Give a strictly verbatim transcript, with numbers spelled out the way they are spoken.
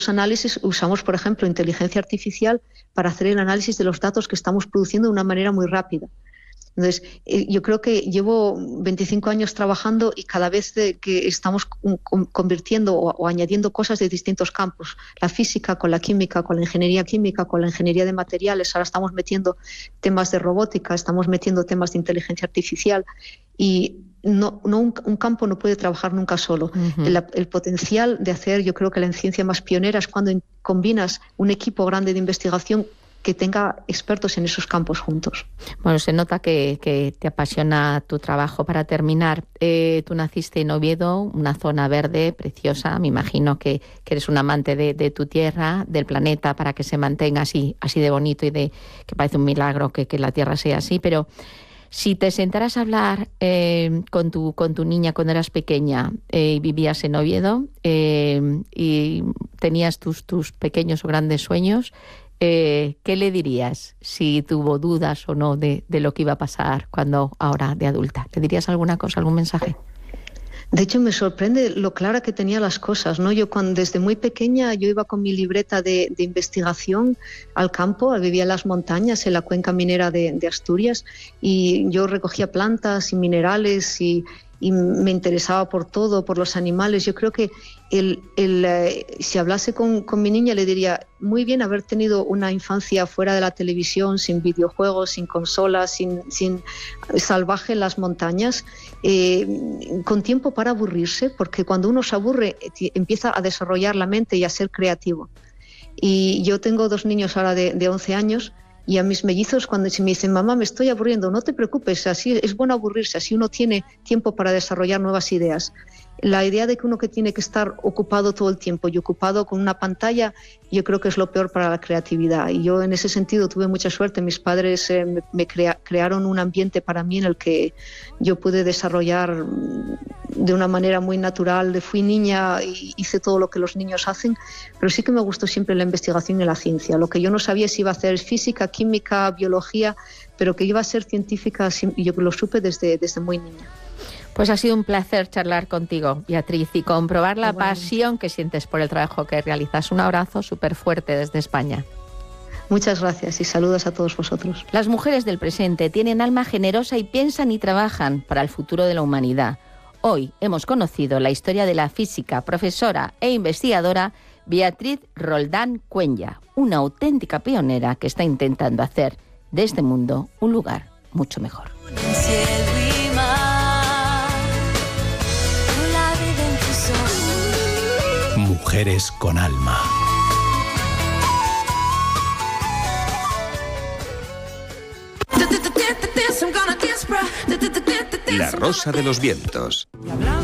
análisis usamos, por ejemplo, inteligencia artificial para hacer el análisis de los datos que estamos produciendo de una manera muy rápida. Entonces, eh, yo creo que llevo veinticinco años trabajando y cada vez de que estamos con, convirtiendo o, o añadiendo cosas de distintos campos, la física con la química, con la ingeniería química, con la ingeniería de materiales, ahora estamos metiendo temas de robótica, estamos metiendo temas de inteligencia artificial y no, no un, un campo no puede trabajar nunca solo. Uh-huh. El, el potencial de hacer, yo creo que la ciencia más pionera es cuando combinas un equipo grande de investigación que tenga expertos en esos campos juntos. Bueno, se nota que, que te apasiona tu trabajo. Para terminar, eh, tú naciste en Oviedo, una zona verde, preciosa. Me imagino que, que eres un amante de, de tu tierra, del planeta, para que se mantenga así, así de bonito y de que parece un milagro que, que la tierra sea así. Pero si te sentaras a hablar eh, con, tu, con tu niña cuando eras pequeña eh, y vivías en Oviedo eh, y tenías tus, tus pequeños o grandes sueños, Eh, ¿qué le dirías si tuvo dudas o no de, de lo que iba a pasar cuando ahora de adulta? ¿Le dirías alguna cosa, algún mensaje? De hecho, me sorprende lo clara que tenía las cosas, ¿no? Yo cuando desde muy pequeña yo iba con mi libreta de, de investigación al campo, vivía en las montañas, en la cuenca minera de, de Asturias, y yo recogía plantas y minerales y y me interesaba por todo, por los animales. Yo creo que el, el, eh, si hablase con, con mi niña le diría, muy bien haber tenido una infancia fuera de la televisión, sin videojuegos, sin consolas, sin, sin salvaje en las montañas, eh, con tiempo para aburrirse, porque cuando uno se aburre empieza a desarrollar la mente y a ser creativo. Y yo tengo dos niños ahora de, de once años, y a mis mellizos cuando me dicen, mamá, me estoy aburriendo, no te preocupes, así es bueno aburrirse, así uno tiene tiempo para desarrollar nuevas ideas. La idea de que uno que tiene que estar ocupado todo el tiempo y ocupado con una pantalla, yo creo que es lo peor para la creatividad. Y yo en ese sentido tuve mucha suerte. Mis padres eh, me, me crea, crearon un ambiente para mí en el que yo pude desarrollar de una manera muy natural. Fui niña y hice todo lo que los niños hacen, pero sí que me gustó siempre la investigación y la ciencia. Lo que yo no sabía si iba a hacer física, química, biología, pero que iba a ser científica, y yo lo supe desde, desde muy niña. Pues ha sido un placer charlar contigo, Beatriz, y comprobar la pasión que sientes por el trabajo que realizas. Un abrazo súper fuerte desde España. Muchas gracias y saludos a todos vosotros. Las mujeres del presente tienen alma generosa y piensan y trabajan para el futuro de la humanidad. Hoy hemos conocido la historia de la física, profesora e investigadora Beatriz Roldán Cuenya, una auténtica pionera que está intentando hacer de este mundo un lugar mucho mejor. Mujeres con alma. La Rosa de los Vientos.